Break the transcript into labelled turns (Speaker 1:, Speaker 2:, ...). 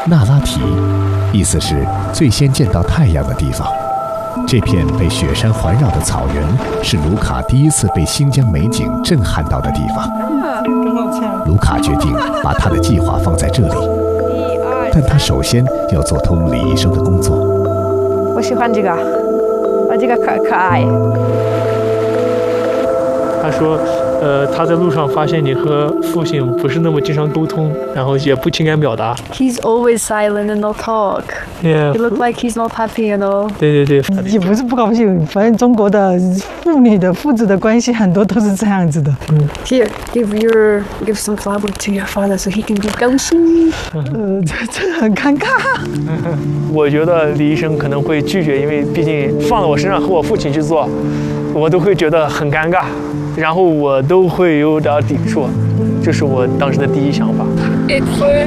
Speaker 1: 那拉提，意思是最先见到太阳的地方。这片被雪山环绕的草原，是卢卡第一次被新疆美景震撼到的地方。卢卡决定把他的计划放在这里，但他首先要做通李医生的工作。
Speaker 2: 我喜欢这个，这个可爱。
Speaker 3: 他说，他在路上发现你和父亲不是那么经常沟通，然后也不情感表达。
Speaker 2: He's always silent and no talk.
Speaker 3: Yeah.
Speaker 2: He look like he's not happy, you know.
Speaker 3: 对对对，
Speaker 4: 也不是不高兴，反正中国的父子的关系很多都是这样子的。
Speaker 2: Here, give some flower to your father so he can be 高兴。
Speaker 4: 这很尴尬。
Speaker 3: 我觉得李医生可能会拒绝，因为毕竟放在我身上和我父亲去做，我都会觉得很尴尬，然后我都会有点抵触，这是我当时的第一想法。